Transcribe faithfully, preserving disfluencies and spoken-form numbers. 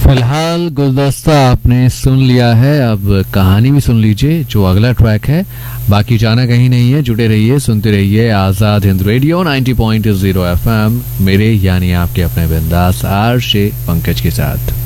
फिलहाल गुलदस्ता आपने सुन लिया है, अब कहानी भी सुन लीजिए जो अगला ट्रैक है। बाकी जाना कहीं नहीं है, जुड़े रहिए, सुनते रहिए आजाद हिंद रेडियो नब्बे पॉइंट ज़ीरो एफएम, मेरे यानी आपके अपने बिंदास आरजे पंकज के साथ।